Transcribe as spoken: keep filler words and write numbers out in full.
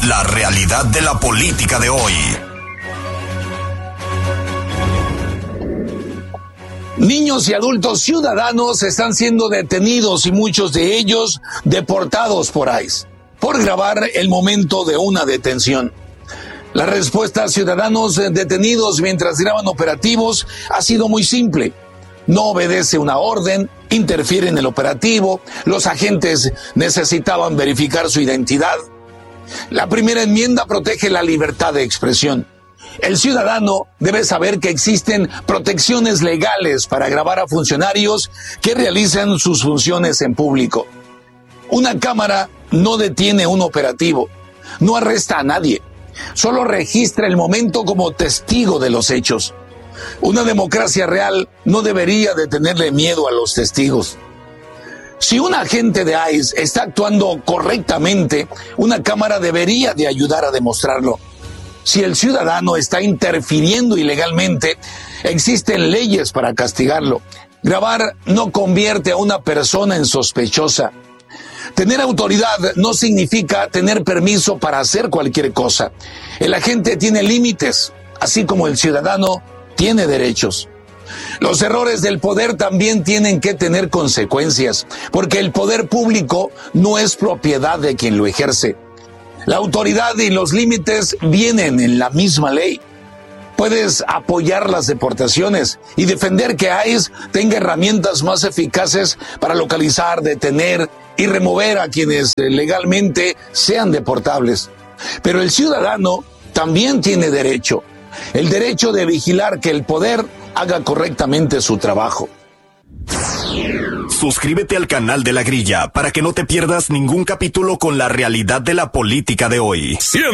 La realidad de la política de hoy. Niños y adultos ciudadanos están siendo detenidos y muchos de ellos deportados por ICE por grabar el momento de una detención. La respuesta a ciudadanos detenidos mientras graban operativos ha sido muy simple. No obedece una orden, interfiere en el operativo, los agentes necesitaban verificar su identidad. La primera enmienda protege la libertad de expresión. El ciudadano debe saber que existen protecciones legales para grabar a funcionarios que realizan sus funciones en público. Una cámara no detiene un operativo, no arresta a nadie, solo registra el momento como testigo de los hechos. Una democracia real no debería de tenerle miedo a los testigos. Si un agente de ICE está actuando correctamente, una cámara debería de ayudar a demostrarlo. Si el ciudadano está interfiriendo ilegalmente, existen leyes para castigarlo. Grabar no convierte a una persona en sospechosa. Tener autoridad no significa tener permiso para hacer cualquier cosa. El agente tiene límites, así como el ciudadano tiene derechos. Los errores del poder también tienen que tener consecuencias, porque el poder público no es propiedad de quien lo ejerce. La autoridad y los límites vienen en la misma ley. Puedes apoyar las deportaciones y defender que ICE tenga herramientas más eficaces para localizar, detener y remover a quienes legalmente sean deportables. Pero el ciudadano también tiene derecho, el derecho de vigilar que el poder haga correctamente su trabajo. Suscríbete al canal de La Grilla para que no te pierdas ningún capítulo con la realidad de la política de hoy.